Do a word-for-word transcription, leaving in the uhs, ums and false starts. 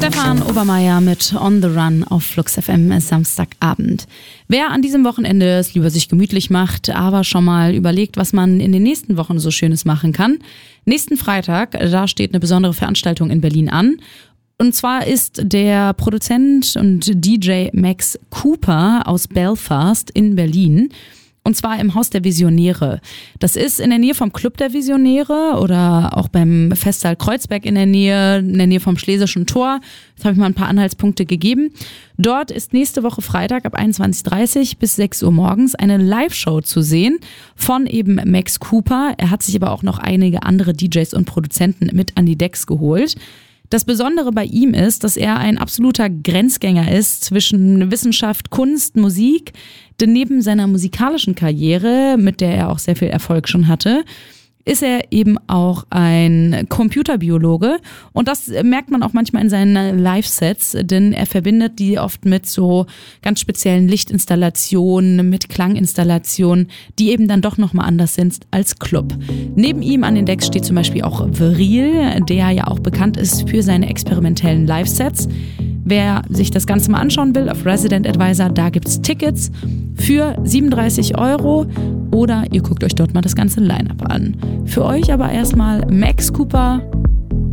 Stefan Obermeier mit On the Run auf Flux F M Samstagabend. Wer an diesem Wochenende es lieber sich gemütlich macht, aber schon mal überlegt, was man in den nächsten Wochen so Schönes machen kann. Nächsten Freitag, da steht eine besondere Veranstaltung in Berlin an. Und zwar ist der Produzent und D J Max Cooper aus Belfast in Berlin. Und zwar im Haus der Visionäre. Das ist in der Nähe vom Club der Visionäre oder auch beim Festsaal Kreuzberg in der Nähe, in der Nähe vom Schlesischen Tor. Jetzt habe ich mal ein paar Anhaltspunkte gegeben. Dort ist nächste Woche Freitag ab einundzwanzig Uhr dreißig bis sechs Uhr morgens eine Live-Show zu sehen von eben Max Cooper. Er hat sich aber auch noch einige andere D Js und Produzenten mit an die Decks geholt. Das Besondere bei ihm ist, dass er ein absoluter Grenzgänger ist zwischen Wissenschaft, Kunst, Musik. Denn neben seiner musikalischen Karriere, mit der er auch sehr viel Erfolg schon hatte, ist er eben auch ein Computerbiologe. Und das merkt man auch manchmal in seinen Live-Sets, denn er verbindet die oft mit so ganz speziellen Lichtinstallationen, mit Klanginstallationen, die eben dann doch nochmal anders sind als Club. Neben ihm an den Decks steht zum Beispiel auch Vril, der ja auch bekannt ist für seine experimentellen Live-Sets. Wer sich das Ganze mal anschauen will, auf Resident Advisor, da gibt's Tickets für siebenunddreißig Euro oder ihr guckt euch dort mal das ganze Line-Up an. Für euch aber erstmal Max Cooper